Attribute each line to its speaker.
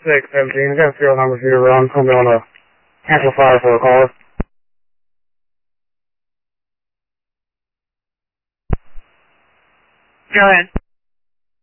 Speaker 1: 617, I got a serial number for you to run. I'll be on the amplifier for a caller.
Speaker 2: Go ahead.